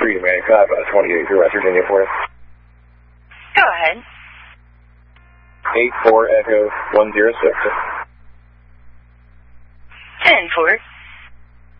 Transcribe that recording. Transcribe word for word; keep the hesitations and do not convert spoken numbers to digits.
Freedom eighty-five, uh, twenty-eight through West Virginia for you. Go ahead. eight four Echo one zero six. ten four.